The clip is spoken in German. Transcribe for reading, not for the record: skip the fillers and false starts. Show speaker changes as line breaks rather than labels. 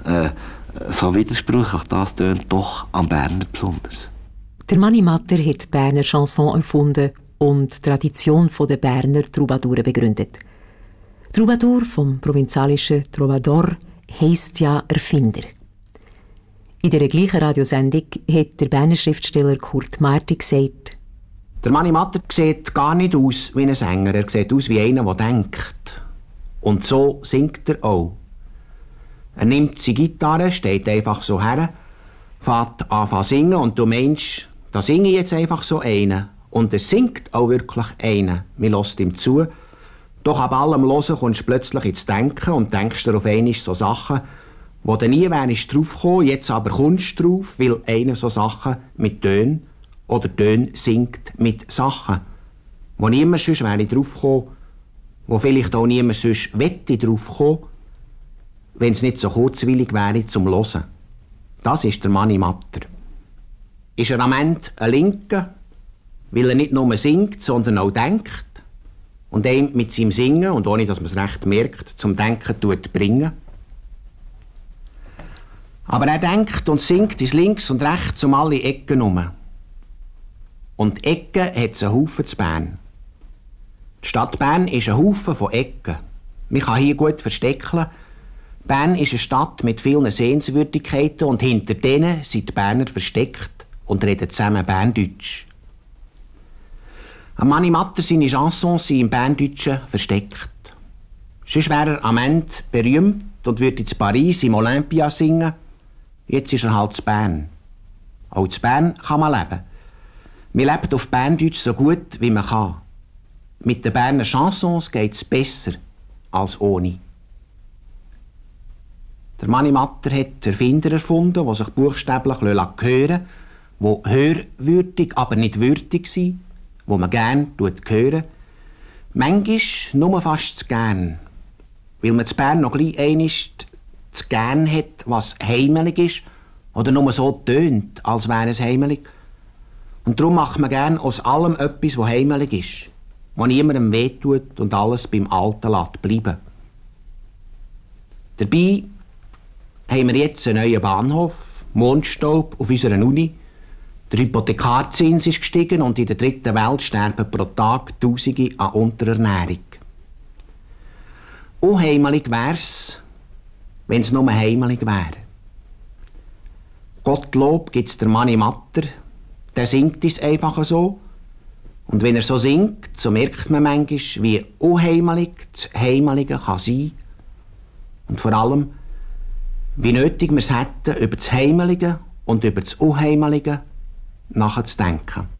so widersprüchlich das tönt, doch am Berner besonders.
Der Mani Matter hat die Berner Chanson erfunden und die Tradition der Berner Troubadouren begründet. Troubadour vom provenzalischen Trovador heisst ja Erfinder. In der gleichen Radiosendung hat der Berner Schriftsteller Kurt Marti gesagt:
Der Mani Matter sieht gar nicht aus wie ein Sänger, er sieht aus wie einer, der denkt. Und so singt er auch. Er nimmt seine Gitarre, steht einfach so her, fängt an zu singen und du meinst, da singe ich jetzt einfach so einen. Und er singt auch wirklich einen. Man hört ihm zu. Doch ab allem Hören kommst du plötzlich ins Denken und denkst dir auf einmal so Sachen, wo du nie wärst draufgekommen, jetzt aber kommst du drauf, weil einer so Sachen mit Tönen oder Töne singt mit Sachen, wo niemand sonst wäre draufgekommen, wo vielleicht auch niemand sonst wette draufkommen, wenn es nicht so kurzwillig wäre zum Hören. Das ist der Mani Matter. Ist er am Ende ein Linker, weil er nicht nur singt, sondern auch denkt und ihn mit seinem Singen und ohne dass man es recht merkt, zum Denken bringen. Aber er denkt und singt ins Links und Rechts um alle Ecken herum. Und Ecken hat es einen Haufen zu Bern. Die Stadt Bern ist ein Haufen von Ecken. Man kann hier gut verstecken. Bern ist eine Stadt mit vielen Sehenswürdigkeiten und hinter denen sind die Berner versteckt und reden zusammen Berndeutsch. Am Mani Matter seine Chansons sind im Berndeutschen versteckt. Sonst wäre er am Ende berühmt und würde in Paris im Olympia singen. Jetzt ist er halt zu Bern. Auch zu Bern kann man leben. Man lebt auf Berndeutsch so gut, wie man kann. Mit den Berner Chansons geht es besser als ohne. Der Mani Matter hat Erfinder erfunden, die sich buchstäblich hören lassen, die hörwürdig, aber nicht würdig sind, die man gerne hören. Manchmal nur fast zu gern, weil man zu Bern noch gleich einmal zu gern hat, was heimelig ist, oder nur so tönt, als wäre es heimelig. Und darum macht man gerne aus allem etwas, was heimelig ist, was niemandem wehtut und alles beim Alten lässt bleiben. Dabei haben wir jetzt einen neuen Bahnhof, Mondstaub auf unserer Uni. Der Hypothekarzins ist gestiegen und in der dritten Welt sterben pro Tag Tausende an Unterernährung. Unheimelig wär's, wenn es nur heimelig wäre. Gottlob gibt's der Mani Matter, der singt es einfach so. Und wenn er so singt, so merkt man manchmal, wie unheimelig das Heimelige kann sein. Und vor allem, wie nötig wir es hätten, über das Heimelige und über das Unheimelige nachzudenken.